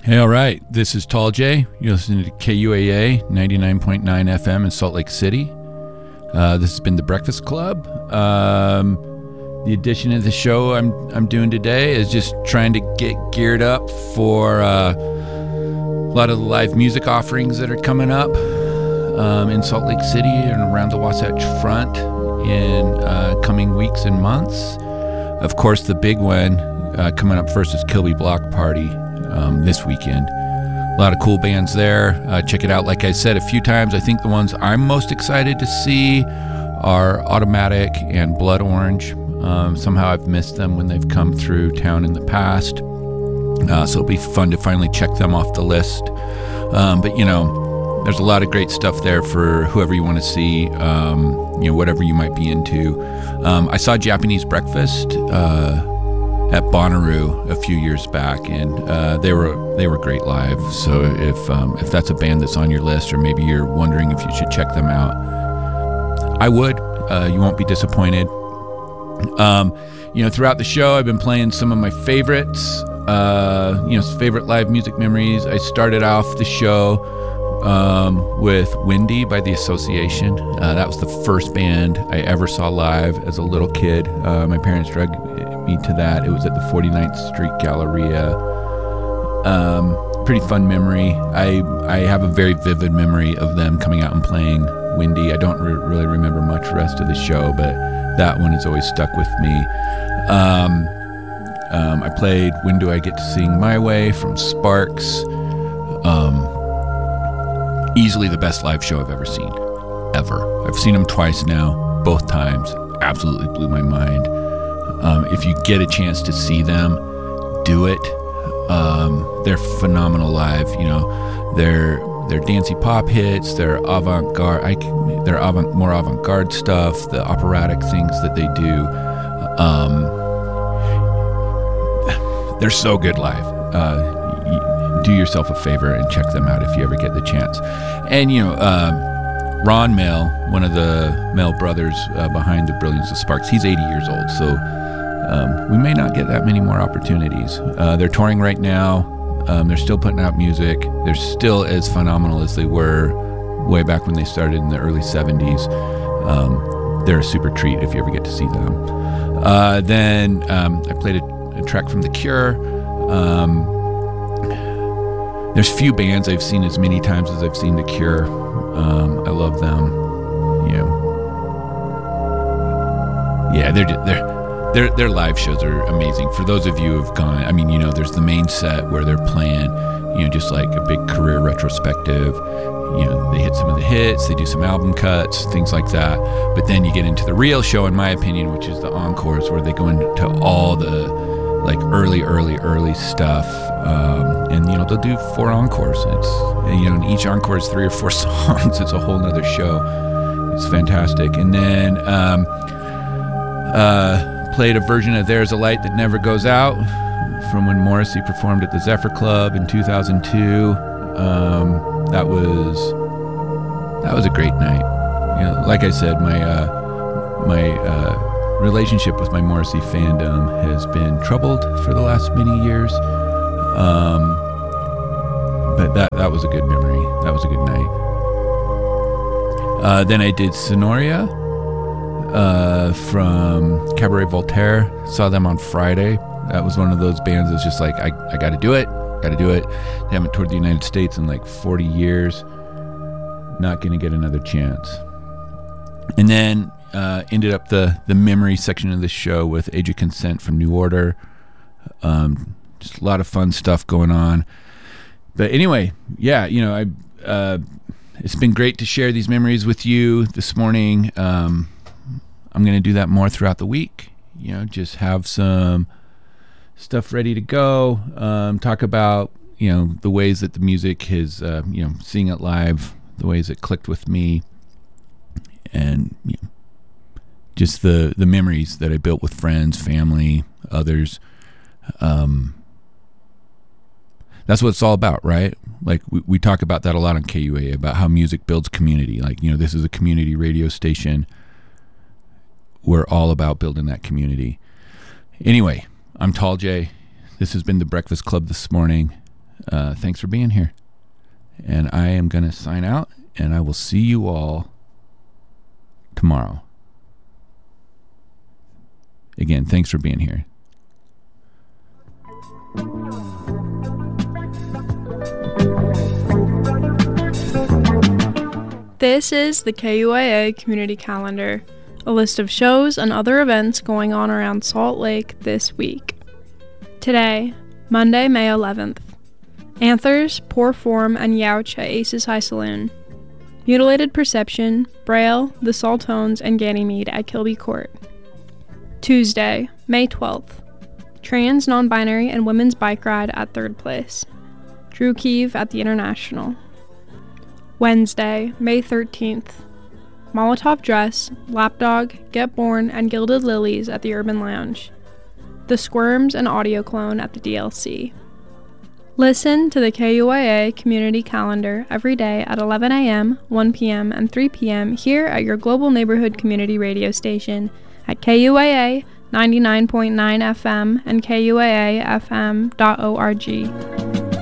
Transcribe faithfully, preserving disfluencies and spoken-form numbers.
Hey, all right. This is Tall J. You're listening to K U A A ninety-nine point nine F M in Salt Lake City. Uh, this has been The Breakfast Club. Um, the edition of the show I'm I'm doing today is just trying to get geared up for uh, a lot of the live music offerings that are coming up um, in Salt Lake City and around the Wasatch Front in uh, coming weeks and months. Of course, the big one uh, coming up first is Kilby Block Party. Um, this weekend. A lot of cool bands there. Uh, check it out. Like I said a few times, I think the ones I'm most excited to see are Automatic and Blood Orange. Um, somehow I've missed them when they've come through town in the past. Uh, so it'll be fun to finally check them off the list. Um, but, you know, there's a lot of great stuff there for whoever you want to see, um, you know, whatever you might be into. Um, I saw Japanese Breakfast uh at Bonnaroo a few years back, and uh, they were they were great live. So if um, if that's a band that's on your list, or maybe you're wondering if you should check them out, I would. Uh, you won't be disappointed. Um, you know, throughout the show, I've been playing some of my favorites. Uh, you know, favorite live music memories. I started off the show um, with Windy by The Association. Uh, that was the first band I ever saw live as a little kid. Uh, my parents dragged me to that. It was at the forty-ninth Street Galleria. Um, pretty fun memory. I I have a very vivid memory of them coming out and playing Windy. I don't re- really remember much rest of the show, but that one has always stuck with me. Um, um, I played When Do I Get to Sing My Way from Sparks. Um, easily the best live show I've ever seen. Ever. I've seen them twice now. Both times. Absolutely blew my mind. Um, if you get a chance to see them, do it. Um, they're phenomenal live. You know, they're they're dancey pop hits. They're avant-garde. I, they're avant, more avant-garde stuff. The operatic things that they do. Um, they're so good live. Uh, do yourself a favor and check them out if you ever get the chance. And you know. Um, Ron Mail, one of the Mail brothers uh, behind the brilliance of Sparks, he's eighty years old, so um, we may not get that many more opportunities. Uh, they're touring right now. Um, they're still putting out music. They're still as phenomenal as they were way back when they started in the early seventies. Um, they're a super treat if you ever get to see them. Uh, then um, I played a, a track from The Cure. Um, there's few bands I've seen as many times as I've seen The Cure. Um, I love them. You know, yeah, they're they're their their live shows are amazing. For those of you who've gone, I mean, you know, there's the main set where they're playing, you know, just like a big career retrospective. You know, they hit some of the hits, they do some album cuts, things like that. But then you get into the real show, in my opinion, which is the encores, where they go into all the like early, early, early stuff. Um, and, you know, they'll do four encores. It's, you know, and each encore is three or four songs. It's a whole nother show. It's fantastic. And then um, uh, played a version of There's a Light That Never Goes Out from when Morrissey performed at the Zephyr Club in two thousand two. Um, that was that was a great night. You know, like I said, my uh, my uh, relationship with my Morrissey fandom has been troubled for the last many years. Um, but that that was a good memory. That was a good night. Uh, then I did Sonoria uh, from Cabaret Voltaire. Saw them on Friday. That was one of those bands that's just like, I, I got to do it. Got to do it. They haven't toured the United States in like forty years. Not going to get another chance. And then uh, ended up the, the memory section of the show with Age of Consent from New Order. Um, just a lot of fun stuff going on. But anyway, yeah, you know, I uh, it's been great to share these memories with you this morning. Um, I'm going to do that more throughout the week. You know, just have some stuff ready to go. Um, talk about, you know, the ways that the music has, uh, you know, seeing it live, the ways it clicked with me, and you know, just the the memories that I built with friends, family, others. Um, that's what it's all about, right? Like we, we talk about that a lot on K U A, about how music builds community. Like, you know, this is a community radio station. We're all about building that community. Anyway, I'm Tall J. This has been The Breakfast Club this morning. Uh, thanks for being here. And I am going to sign out, and I will see you all tomorrow. Again, thanks for being here. This is the K U A A Community Calendar, a list of shows and other events going on around Salt Lake this week. Today, Monday, May eleventh. Anthers, Poor Form, and Youch at Aces High Saloon. Mutilated Perception, Braille, The Saltones, and Ganymede at Kilby Court. Tuesday, May twelfth. Trans, Non-Binary, and Women's Bike Ride at Third Place. Drew Keeve at the International. Wednesday, May thirteenth. Molotov Dress, Lapdog, Get Born, and Gilded Lilies at the Urban Lounge. The Squirms and Audio Clone at the D L C. Listen to the K U A A Community Calendar every day at eleven a.m., one p.m., and three p.m. here at your Global Neighborhood Community Radio station at K U A A ninety-nine point nine F M and K U A A F M dot org.